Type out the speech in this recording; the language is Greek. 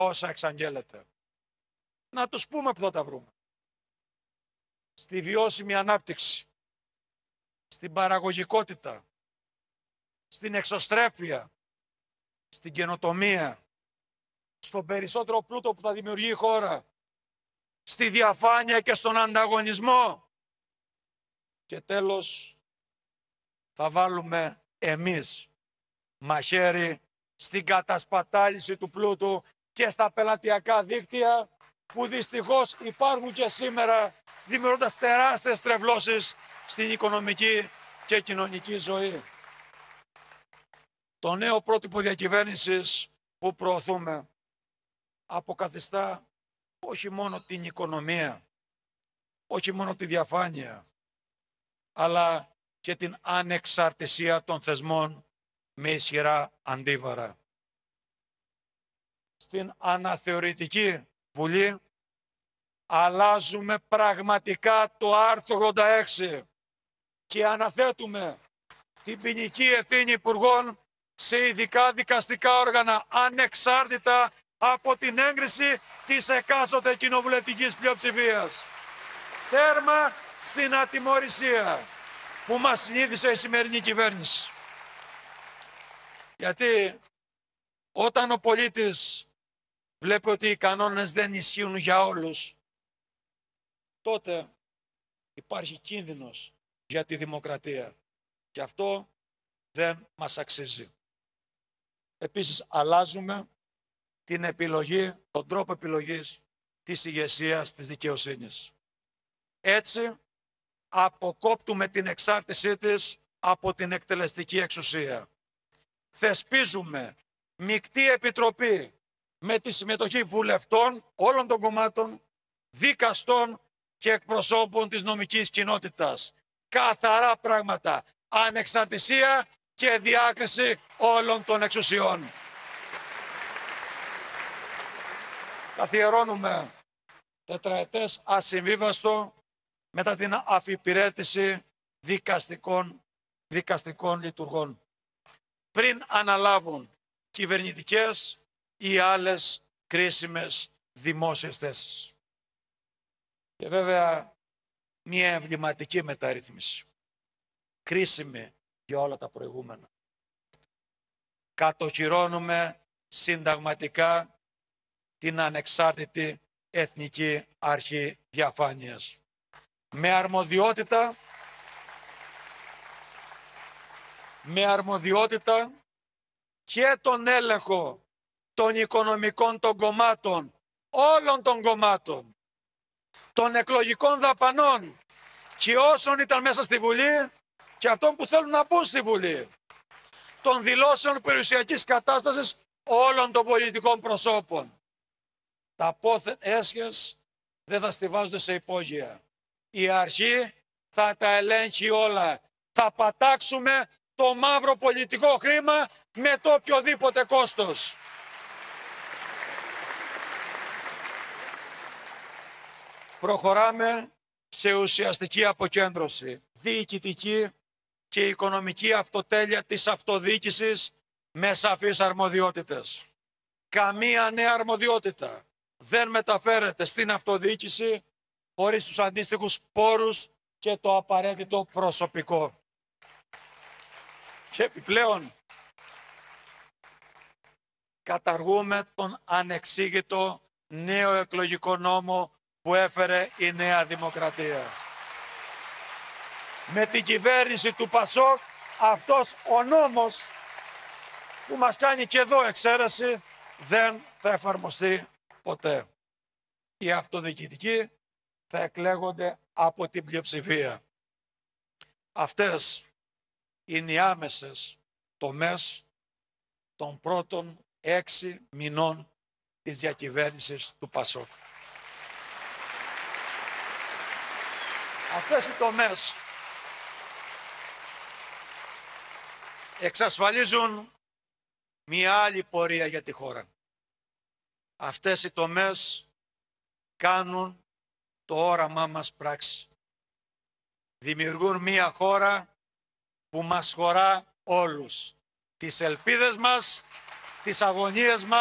όσα εξαγγέλλεται. Να τους πούμε που θα τα βρούμε. Στη βιώσιμη ανάπτυξη, στην παραγωγικότητα, στην εξωστρέφεια, στην καινοτομία, στον περισσότερο πλούτο που θα δημιουργεί η χώρα, στη διαφάνεια και στον ανταγωνισμό. Και τέλος, θα βάλουμε εμείς μαχαίρι στην κατασπατάληση του πλούτου και στα πελατειακά δίκτυα που δυστυχώς υπάρχουν και σήμερα, δημιουργώντας τεράστιες τρευλώσεις στην οικονομική και κοινωνική ζωή. Το νέο πρότυπο διακυβέρνησης που προωθούμε αποκαθιστά όχι μόνο την οικονομία, όχι μόνο τη διαφάνεια, αλλά και την ανεξαρτησία των θεσμών με ισχυρά αντίβαρα. Στην αναθεωρητική Βουλή αλλάζουμε πραγματικά το άρθρο 86 και αναθέτουμε την ποινική ευθύνη υπουργών σε ειδικά δικαστικά όργανα ανεξάρτητα από την έγκριση της εκάστοτε κοινοβουλευτικής πλειοψηφίας. Τέρμα στην ατιμωρησία που μας συνήθισε η σημερινή κυβέρνηση. Γιατί όταν ο πολίτης βλέπει ότι οι κανόνες δεν ισχύουν για όλους, τότε υπάρχει κίνδυνος για τη δημοκρατία. Και αυτό δεν μας αξίζει. Επίσης, αλλάζουμε την επιλογή, τον τρόπο επιλογής της ηγεσίας της δικαιοσύνης. Έτσι, αποκόπτουμε την εξάρτησή της από την εκτελεστική εξουσία. Θεσπίζουμε μεικτή επιτροπή με τη συμμετοχή βουλευτών όλων των κομμάτων, δικαστών και εκπροσώπων της νομικής κοινότητας. Καθαρά πράγματα, ανεξαρτησία και διάκριση όλων των εξουσιών. Καθιερώνουμε τετραετές ασυμβίβαστο μετά την αφιπηρέτηση δικαστικών λειτουργών, πριν αναλάβουν κυβερνητικές ή άλλες κρίσιμες δημόσιες θέσεις. Και βέβαια μια εμβληματική μεταρρύθμιση, κρίσιμη για όλα τα προηγούμενα. Κατοχυρώνουμε συνταγματικά την ανεξάρτητη Εθνική Αρχή Διαφάνειας. Με αρμοδιότητα και τον έλεγχο των οικονομικών των κομμάτων, όλων των κομμάτων, των εκλογικών δαπανών και όσων ήταν μέσα στη Βουλή και αυτών που θέλουν να μπουν στη Βουλή, των δηλώσεων περιουσιακής κατάστασης όλων των πολιτικών προσώπων. Τα πόθεν έσχες δεν θα στιβάζονται σε υπόγεια. Η αρχή θα τα ελέγχει όλα. Θα πατάξουμε το μαύρο πολιτικό χρήμα με το οποιοδήποτε κόστος. Προχωράμε σε ουσιαστική αποκέντρωση, διοικητική και οικονομική αυτοτέλεια της αυτοδιοίκησης με σαφείς αρμοδιότητες. Καμία νέα αρμοδιότητα δεν μεταφέρεται στην αυτοδιοίκηση χωρίς τους αντίστοιχους πόρους και το απαραίτητο προσωπικό. Και επιπλέον καταργούμε τον ανεξήγητο νέο εκλογικό νόμο που έφερε η Νέα Δημοκρατία. Με την κυβέρνηση του ΠΑΣΟΚ αυτός ο νόμος που μας κάνει και εδώ εξαίρεση δεν θα εφαρμοστεί ποτέ. Οι αυτοδιοικητικοί θα εκλέγονται από την πλειοψηφία. Αυτές είναι οι άμεσες τομές των πρώτων 6 μηνών της διακυβέρνησης του ΠΑΣΟΚ. Αυτές οι τομές εξασφαλίζουν μια άλλη πορεία για τη χώρα. Αυτές οι τομές κάνουν το όραμά μας πράξη. Δημιουργούν μια χώρα που μας χωρά όλους. Τις ελπίδες μας, τις αγωνίες μας,